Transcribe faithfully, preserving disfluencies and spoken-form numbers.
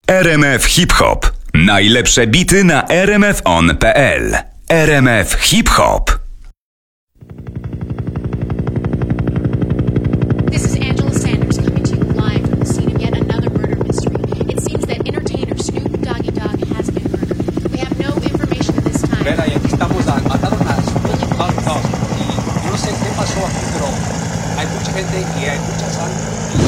R M F Hip Hop. Najlepsze bity na r m f on kropka p l. R M F Hip Hop. This is Angela Sanders coming to you live from the scene of yet another murder mystery. It seems that entertainer Snoop Doggy Dogg has been murdered. We have no information at this time. Vera, y aquí estamos, a- mataron a Snoop Dogg Dogg. Y yo no sé qué pasó aquí, pero hay mucha gente y hay mucha sangre.